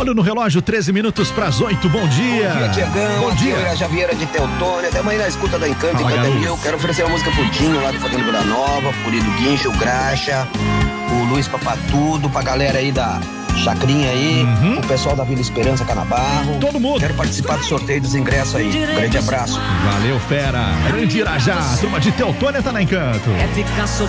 Olha no relógio, 13 minutos para as 8. Bom dia. Bom dia, Diegão. Bom dia. Aqui Vieira de Teutônia. Até amanhã na escuta da Encanto, Encanto é Mil. Quero oferecer uma música pro Dinho lá do Fazenda Vila Nova, pro Lido Guincho, o Graxa, o Luiz Papatudo, pra galera aí da Chacrinha aí, o pessoal da Vila Esperança, Canabarro. Todo mundo. Quero participar do sorteio dos ingressos aí. Um grande abraço. Valeu, fera. Grande Irajá. Turma de Teutônia tá na Encanto.